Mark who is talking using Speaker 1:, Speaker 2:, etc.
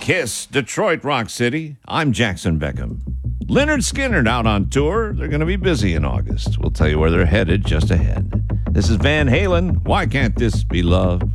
Speaker 1: Kiss, Detroit Rock City. I'm Jackson Beckham. Lynyrd Skynyrd out on tour. They're going to be busy in August. We'll tell you where they're headed just ahead. This is Van Halen. Why Can't This Be Love?